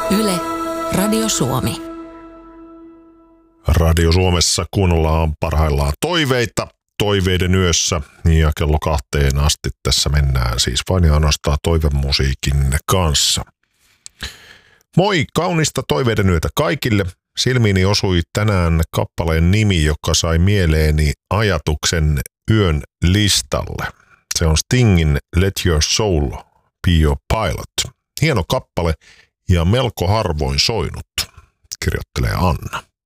Yle, Radio Suomi. Radio Suomessa kuunnellaan parhaillaan Toiveiden yössä ja kello 2 asti tässä mennään siis vain ja ainoastaan toivemusiikin kanssa. Moi, kaunista Toiveiden yötä kaikille. Silmiini osui tänään kappaleen nimi, joka sai mieleeni ajatuksen yön listalle. Se on Stingin Let Your Soul Be Your Pilot. Hieno kappale ja melko harvoin soinut, kirjoittelee Anna.